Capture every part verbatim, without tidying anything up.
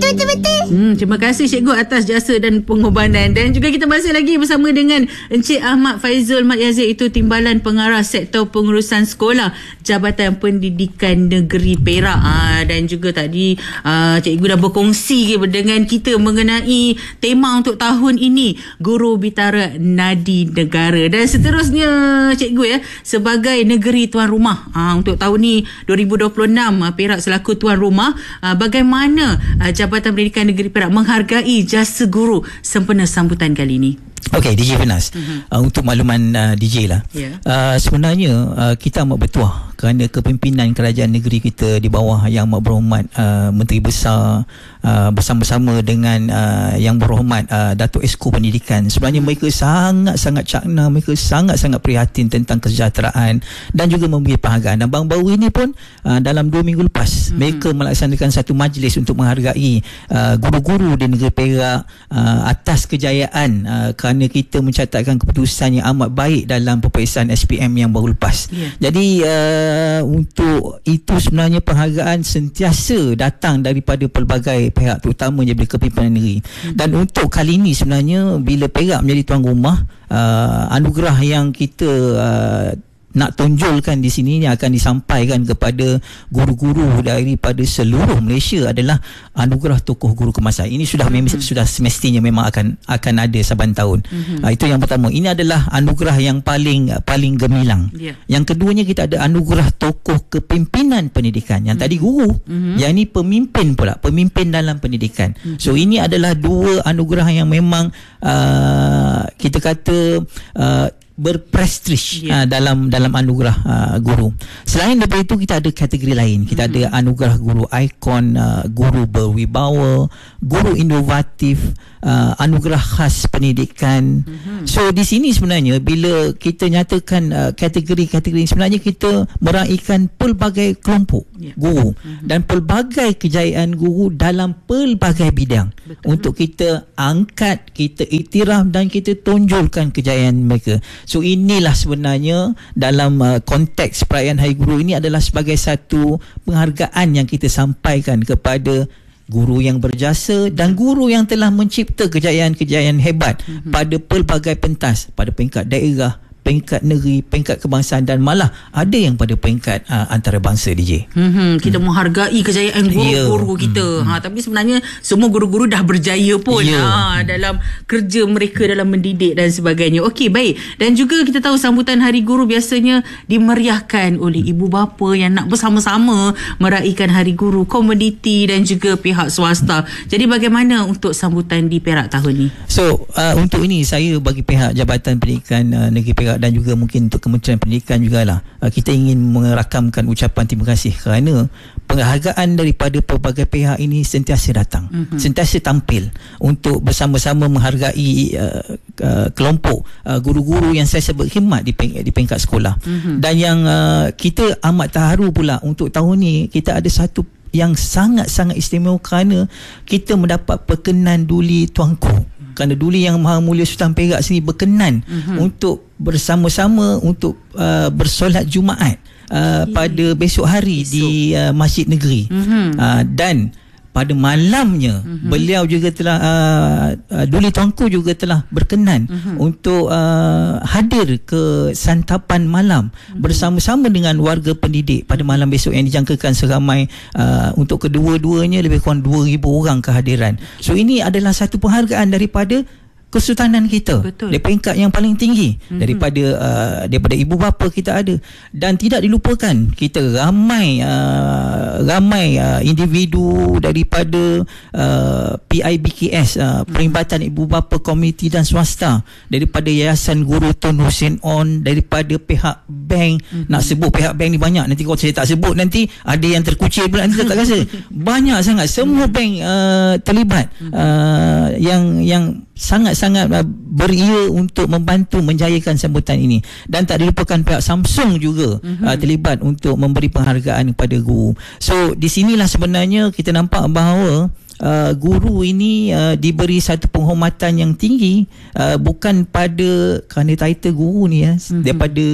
betul-betul. Hmm, terima kasih Cikgu atas jasa dan pengorbanan. Dan juga kita masih lagi bersama dengan Encik Ahmad Faizul Mat Yazid, itu Timbalan Pengarah Sektor Pengurusan Sekolah Jabatan Pendidikan Negeri Perak. Ha, dan juga tadi uh, Cikgu dah berkongsi dengan kita mengenai tema untuk tahun ini, Guru Bitara Nadi Negara. Dan seterusnya Cikgu ya, sebagai negeri tuan rumah ha, untuk tahun ni dua ribu dua puluh enam, Perak selaku tuan rumah, ha, bagaimana ha, Jabatan Pendidikan Negeri Perak menghargai jasa guru sempena sambutan kali ini? Okey, D J Finas. Uh-huh. Uh, untuk makluman uh, D J lah. Yeah. Uh, sebenarnya uh, kita amat bertuah kerana kepimpinan kerajaan negeri kita di bawah Yang Amat Berhormat uh, Menteri Besar uh, bersama-sama dengan uh, Yang Berhormat uh, Datuk Esko Pendidikan. Sebenarnya mereka sangat-sangat cakna, mereka sangat-sangat prihatin tentang kesejahteraan dan juga memberi penghargaan. Dan baru-baru ini pun uh, dalam dua minggu lepas uh-huh. mereka melaksanakan satu majlis untuk menghargai uh, guru-guru di negeri Perak uh, atas kejayaan uh, kerana kita mencatatkan keputusan yang amat baik dalam peperiksaan S P M yang baru lepas. Yeah. Jadi uh, untuk itu sebenarnya penghargaan sentiasa datang daripada pelbagai pihak, terutamanya daripada kepimpinan negeri. Hmm. Dan untuk kali ini sebenarnya bila Perak menjadi tuan rumah, uh, anugerah yang kita uh, nak tonjolkan di sini yang akan disampaikan kepada guru-guru daripada seluruh Malaysia adalah anugerah tokoh guru kemasan. Ini sudah mm-hmm. memang sudah semestinya memang akan akan ada saban tahun. Mm-hmm. Uh, itu yang pertama. Ini adalah anugerah yang paling paling gemilang. Yeah. Yang keduanya kita ada anugerah tokoh kepimpinan pendidikan. Yang mm-hmm. tadi guru, mm-hmm. yang ini pemimpin pula, pemimpin dalam pendidikan. Mm-hmm. So ini adalah dua anugerah yang memang uh, kita kata uh, berprestij yeah. uh, dalam dalam anugerah uh, guru. Selain daripada itu kita ada kategori lain. Kita mm-hmm. ada anugerah guru ikon, uh, guru berwibawa, guru inovatif, uh, anugerah khas pendidikan. Mm-hmm. So di sini sebenarnya bila kita nyatakan uh, kategori-kategori sebenarnya kita meraihkan pelbagai kelompok yeah. guru mm-hmm. dan pelbagai kejayaan guru dalam pelbagai bidang. Betul. Untuk kita angkat, kita iktiraf dan kita tonjolkan kejayaan mereka. So inilah sebenarnya dalam uh, konteks perayaan Hari Guru ini adalah sebagai satu penghargaan yang kita sampaikan kepada guru yang berjasa dan guru yang telah mencipta kejayaan-kejayaan hebat mm-hmm. pada pelbagai pentas, pada peringkat daerah, peringkat negeri, peringkat kebangsaan dan malah ada yang pada peringkat uh, antarabangsa D J. Hmm, kita hmm. menghargai kejayaan guru-guru yeah. kita. Hmm. Ha, tapi sebenarnya semua guru-guru dah berjaya pun yeah. ha, dalam kerja mereka dalam mendidik dan sebagainya. Okey, baik. Dan juga kita tahu sambutan Hari Guru biasanya dimeriahkan oleh ibu bapa yang nak bersama-sama meraihkan Hari Guru, komuniti dan juga pihak swasta. Jadi bagaimana untuk sambutan di Perak tahun ni? So, uh, untuk ini saya bagi pihak Jabatan Pendidikan uh, Negeri Perak dan juga mungkin untuk Kementerian Pendidikan jugalah, uh, kita ingin merakamkan ucapan terima kasih kerana penghargaan daripada pelbagai pihak ini sentiasa datang, mm-hmm. sentiasa tampil untuk bersama-sama menghargai uh, uh, kelompok uh, guru-guru yang saya sebut khidmat di, peng- di peringkat sekolah. Mm-hmm. Dan yang uh, kita amat terharu pula untuk tahun ni kita ada satu yang sangat-sangat istimewa kerana kita mendapat perkenan Duli Tuanku. Kerana Duli Yang Maha Mulia Sultan Perak sini berkenan mm-hmm. untuk bersama-sama untuk uh, bersolat Jumaat uh, okay. pada besok hari besok. di uh, Masjid Negeri. Mm-hmm. Uh, dan pada malamnya mm-hmm. beliau juga telah uh, uh, Duli Tuanku juga telah berkenan mm-hmm. untuk uh, hadir ke santapan malam mm-hmm. bersama-sama dengan warga pendidik pada malam besok yang dijangkakan seramai uh, untuk kedua-duanya lebih kurang dua ribu orang kehadiran. So ini adalah satu penghargaan daripada kesultanan kita. Betul. Dari peringkat yang paling tinggi mm-hmm. daripada uh, daripada ibu bapa kita ada. Dan tidak dilupakan kita ramai uh, ramai uh, individu daripada uh, P I B K S uh, mm-hmm. Perkhidmatan Ibu Bapa Komuniti dan Swasta, daripada Yayasan Guru Tun Hussein On, daripada pihak bank. Mm-hmm. Nak sebut pihak bank ni banyak, nanti kalau saya tak sebut nanti ada yang terkucil pula, nanti tak rasa. Banyak sangat semua mm-hmm. bank uh, terlibat mm-hmm. uh, yang yang sangat-sangat beria untuk membantu menjayakan sambutan ini. Dan tak dilupakan pihak Samsung juga mm-hmm. uh, terlibat untuk memberi penghargaan kepada guru. So di sinilah sebenarnya kita nampak bahawa uh, guru ini uh, diberi satu penghormatan yang tinggi, uh, bukan pada kerana title guru ni ya, mm-hmm. daripada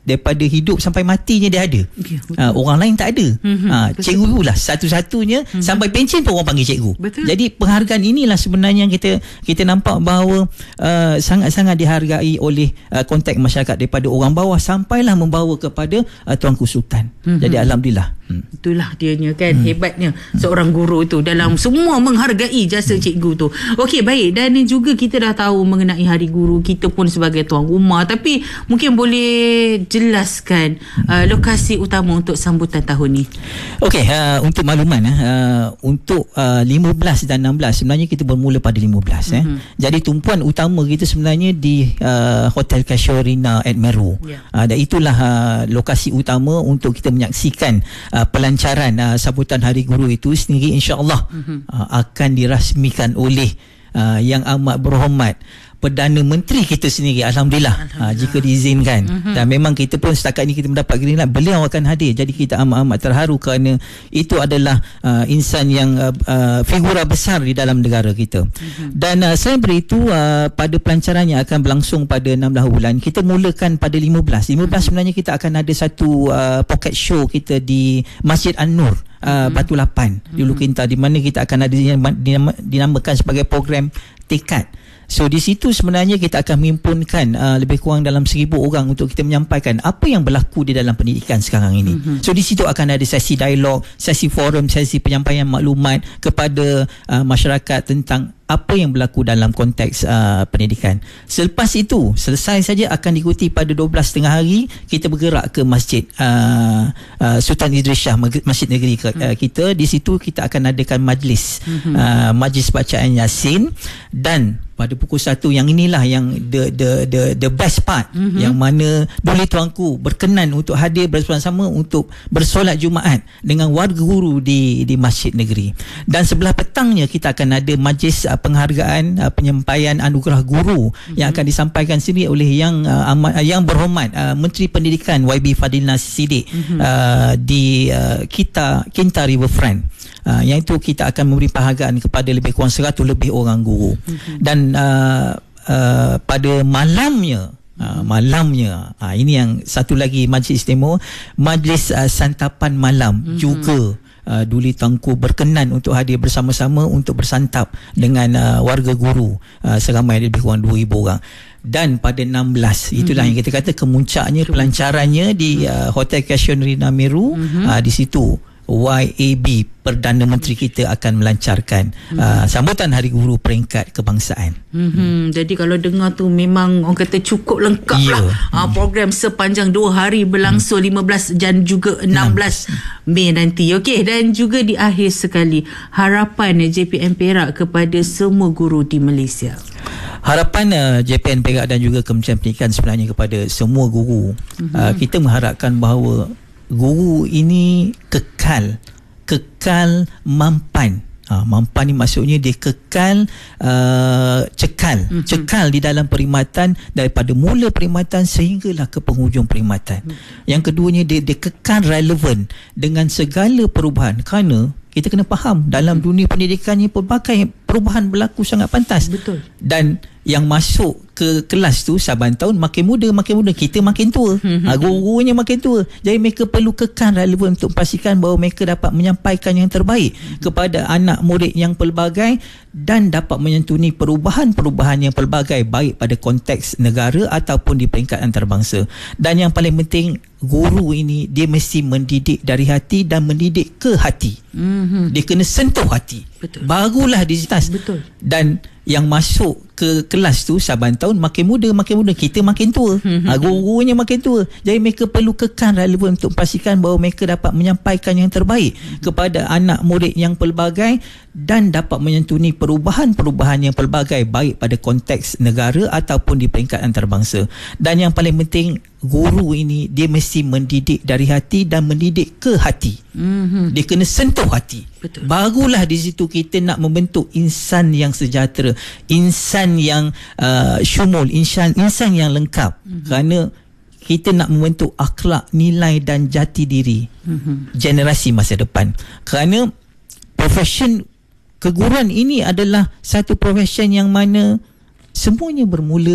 daripada hidup sampai matinya dia ada. Okay, uh, orang lain tak ada. Mm-hmm, uh, cikgu lah satu-satunya, mm-hmm. sampai pencen pun orang panggil cikgu. Betul. Jadi penghargaan inilah sebenarnya kita kita nampak bahawa uh, sangat-sangat dihargai oleh uh, konteks masyarakat daripada orang bawah sampailah membawa kepada uh, Tuanku Sultan. Mm-hmm. Jadi alhamdulillah. Hmm. Itulah dianya kan, hmm. hebatnya seorang guru tu dalam semua menghargai jasa hmm. cikgu tu. Okey, baik, dan juga kita dah tahu mengenai Hari Guru, kita pun sebagai tuan rumah, tapi mungkin boleh jelaskan hmm. uh, lokasi utama untuk sambutan tahun ni. Okey, uh, untuk makluman uh, untuk uh, lima belas dan enam belas sebenarnya kita bermula pada lima belas. hmm. eh. Jadi tumpuan utama kita sebenarnya di uh, Hotel Casuarina at Meru. Yeah. Uh, dan itulah uh, lokasi utama untuk kita menyaksikan Uh, pelancaran uh, sambutan Hari Guru itu sendiri, insya-Allah uh-huh. uh, akan dirasmikan oleh uh, Yang Amat Berhormat Perdana Menteri kita sendiri, Alhamdulillah, Alhamdulillah. Uh, jika diizinkan. Uh-huh. Dan memang kita pun setakat ini kita mendapat green light, beliau akan hadir. Jadi kita amat-amat terharu kerana itu adalah uh, insan yang uh, uh, figura besar di dalam negara kita. Uh-huh. Dan uh, selain itu uh, pada pelancaran yang akan berlangsung pada enam belas bulan, kita mulakan pada lima belas. lima belas uh-huh. sebenarnya kita akan ada satu uh, pocket show kita di Masjid An-Nur, uh, uh-huh. Batu Lapan, uh-huh. di Ulu Kinta, di mana kita akan ada dinamakan sebagai program tekad. So di situ sebenarnya kita akan menghimpunkan uh, lebih kurang dalam seribu orang untuk kita menyampaikan apa yang berlaku di dalam pendidikan sekarang ini. Mm-hmm. So di situ akan ada sesi dialog, sesi forum, sesi penyampaian maklumat kepada uh, masyarakat tentang apa yang berlaku dalam konteks uh, pendidikan. Selepas itu, selesai saja akan diikuti pada dua belas tiga puluh hari, kita bergerak ke Masjid uh, uh, Sultan Idris Shah, Masjid Negeri ke, uh, kita. Di situ kita akan adakan majlis, mm-hmm. uh, majlis bacaan Yasin, dan pada pukul satu, yang inilah yang the the the the best part, mm-hmm. yang mana boleh tuanku berkenan untuk hadir bersama-sama untuk bersolat Jumaat dengan warga guru di di Masjid Negeri. Dan sebelah petangnya kita akan ada majlis uh, penghargaan uh, penyampaian anugerah guru, mm-hmm. yang akan disampaikan sendiri oleh yang uh, amat, uh, yang berhormat uh, Menteri Pendidikan Y B Fadilina Sidik, mm-hmm. uh, di uh, kita Kinta Riverfront. Uh, yang itu kita akan memberi penghargaan kepada lebih kurang seratus lebih orang guru. Mm-hmm. Dan uh, uh, pada malamnya uh, malamnya uh, ini yang satu lagi majlis istimewa, majlis uh, santapan malam, mm-hmm. juga Uh, Duli Tuanku berkenan untuk hadir bersama-sama untuk bersantap dengan uh, warga guru uh, seramai lebih kurang dua ribu orang. Dan pada enam belas, itulah mm-hmm. yang kita kata kemuncaknya pelancarannya di uh, Hotel Casuarina Meru. Mm-hmm. uh, di situ Y A B Perdana Menteri kita akan melancarkan mm-hmm. uh, sambutan Hari Guru peringkat kebangsaan. Mm-hmm. Jadi kalau dengar tu memang orang kata cukup lengkap, yeah. lah uh, program sepanjang dua hari berlangsung, mm. lima belas dan juga enam belas Mei nanti. Okey, dan juga di akhir sekali, harapan J P N Perak kepada semua guru di Malaysia. Harapan uh, J P N Perak dan juga Kementerian Pendidikan sebenarnya kepada semua guru, mm-hmm. uh, kita mengharapkan bahawa guru ini kekal kekal mampan. Ha, mampan ni maksudnya dia kekal uh, cekal mm-hmm. cekal di dalam perkhidmatan daripada mula perkhidmatan sehinggalah ke penghujung perkhidmatan. Mm-hmm. Yang keduanya dia, dia kekal relevan dengan segala perubahan, kerana kita kena faham dalam dunia pendidikan ni pelbagai perubahan berlaku sangat pantas. Betul. Dan yang masuk ke kelas tu saban tahun makin muda makin muda, kita makin tua, hmm. ha, guru-gurunya makin tua. Jadi mereka perlu kekal relevan untuk pastikan bahawa mereka dapat menyampaikan yang terbaik hmm. kepada anak murid yang pelbagai dan dapat menyantuni perubahan-perubahan yang pelbagai, baik pada konteks negara ataupun di peringkat antarabangsa. Dan yang paling penting, guru ini dia mesti mendidik dari hati dan mendidik ke hati. Hmm. Dia kena sentuh hati. Betul. Barulah digitas. Betul. Dan yang masuk ke kelas tu saban tahun makin muda makin muda, kita makin tua, ha, guru-gurunya makin tua. Jadi mereka perlu kekal relevan untuk pastikan bahawa mereka dapat menyampaikan yang terbaik kepada anak murid yang pelbagai dan dapat menyantuni perubahan-perubahan yang pelbagai, baik pada konteks negara ataupun di peringkat antarabangsa. Dan yang paling penting, guru ini dia mesti mendidik dari hati dan mendidik ke hati. Mm-hmm. Dia kena sentuh hati. Betul. Barulah di situ kita nak membentuk insan yang sejahtera, insan yang uh, syumul, insan insan yang lengkap. Mm-hmm. Kerana kita nak membentuk akhlak, nilai dan jati diri mm-hmm. generasi masa depan. Kerana profession keguruan ini adalah satu profession yang mana semuanya bermula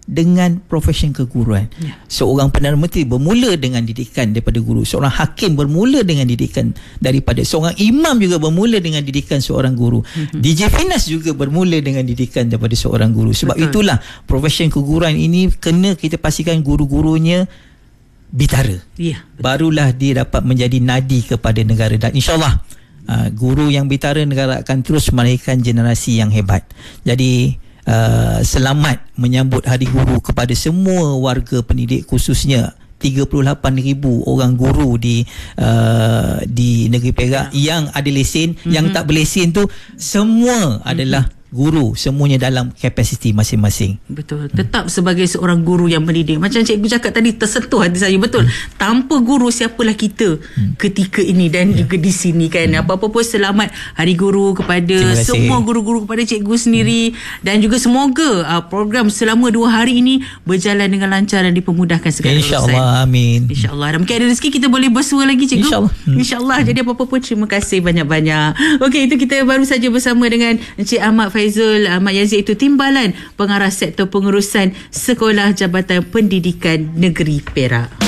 dengan profesion keguruan. Ya. Seorang Perdana Menteri bermula dengan didikan daripada guru, seorang hakim bermula dengan didikan daripada, seorang imam juga bermula dengan didikan seorang guru. Mm-hmm. D J Finas juga bermula dengan didikan daripada seorang guru. Sebab Betul. itulah profesion keguruan ini kena kita pastikan guru-gurunya bitara. Ya, barulah dia dapat menjadi nadi kepada negara, dan insya-Allah uh, guru yang bitara negara akan terus melahirkan generasi yang hebat. Jadi Uh, selamat menyambut Hari Guru kepada semua warga pendidik, khususnya tiga puluh lapan ribu orang guru di uh, di negeri Perak ya. yang ada lesen, mm-hmm. yang tak berlesen tu semua mm-hmm. adalah guru, semuanya dalam kapasiti masing-masing. Betul. Tetap sebagai seorang guru yang mendidik. Macam cikgu cakap tadi, tersentuh hati saya. Betul. Hmm. Tanpa guru, siapalah kita hmm. ketika ini dan yeah. juga di sini kan. Hmm. Apa-apa pun selamat Hari Guru kepada semua guru-guru, kepada cikgu sendiri. Hmm. Dan juga semoga uh, program selama dua hari ini berjalan dengan lancar dan dipermudahkan segala urusan. InsyaAllah. Amin. InsyaAllah. Dan mungkin ada rezeki kita boleh bersua lagi cikgu. InsyaAllah. Hmm. InsyaAllah. Hmm. Jadi apa-apa pun terima kasih banyak-banyak. Okey, itu kita baru saja bersama dengan Encik Ahmad Faizul Ahmad Yazid, itu Timbalan Pengarah Sektor Pengurusan Sekolah Jabatan Pendidikan Negeri Perak.